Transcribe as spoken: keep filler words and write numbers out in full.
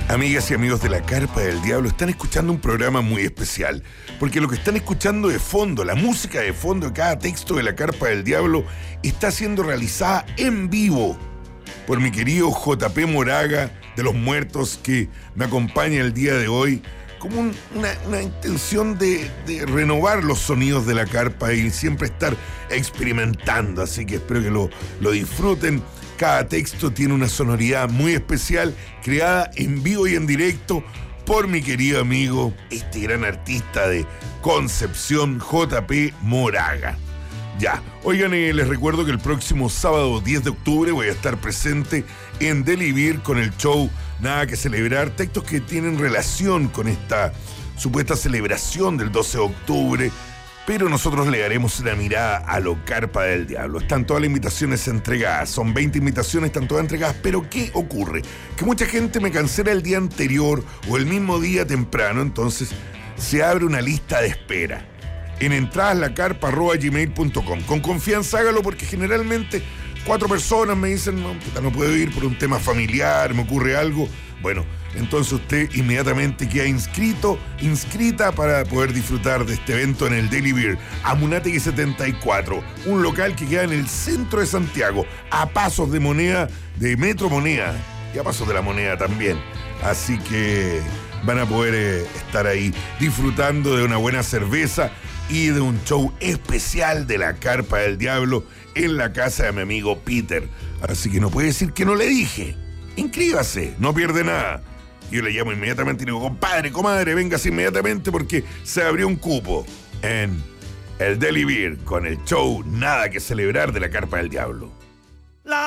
Amigas y amigos de la Carpa del Diablo, están escuchando un programa muy especial, porque lo que están escuchando de fondo, la música de fondo de cada texto de la Carpa del Diablo, está siendo realizada en vivo por mi querido J P Moraga de Los Muertos, que me acompaña el día de hoy, como un, una, una intención de, de renovar los sonidos de la carpa y siempre estar experimentando, así que espero que lo, lo disfruten. Cada texto tiene una sonoridad muy especial, creada en vivo y en directo por mi querido amigo, este gran artista de Concepción, J P Moraga. Ya, oigan, eh, les recuerdo que el próximo sábado diez de octubre voy a estar presente en Delivir con el show Nada que Celebrar, textos que tienen relación con esta supuesta celebración del doce de octubre, pero nosotros le daremos una mirada a lo Carpa del Diablo. Están todas las invitaciones entregadas, son veinte invitaciones, están todas entregadas, pero ¿qué ocurre? Que mucha gente me cancela el día anterior o el mismo día temprano, entonces se abre una lista de espera en entradaslacarpa arroba gmail punto com. Con confianza hágalo, porque generalmente cuatro personas me dicen, no, puta, no puedo ir por un tema familiar, me ocurre algo. Bueno, entonces usted inmediatamente queda inscrito, inscrita para poder disfrutar de este evento en el Daily Beer, Amunátegui setenta y cuatro, un local que queda en el centro de Santiago, a pasos de moneda, de Metro Moneda, y a pasos de la Moneda también. Así que van a poder eh, estar ahí disfrutando de una buena cerveza y de un show especial de la Carpa del Diablo en la casa de mi amigo Peter. Así que no puede decir que no le dije. Inscríbase, no pierde nada. Yo le llamo inmediatamente y le digo, compadre, comadre, véngase inmediatamente porque se abrió un cupo en el Daily Beer con el show Nada que Celebrar de la Carpa del Diablo.